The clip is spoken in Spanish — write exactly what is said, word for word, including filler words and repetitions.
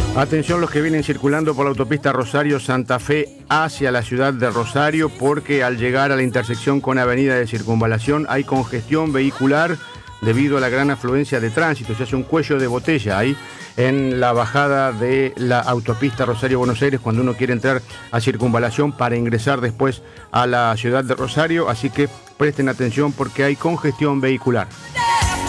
Atención los que vienen circulando por la autopista Rosario-Santa Fe hacia la ciudad de Rosario, porque al llegar a la intersección con Avenida de Circunvalación hay congestión vehicular debido a la gran afluencia de tránsito. Se hace un cuello de botella ahí en la bajada de la autopista Rosario-Buenos Aires cuando uno quiere entrar a Circunvalación para ingresar después a la ciudad de Rosario. Así que presten atención porque hay congestión vehicular.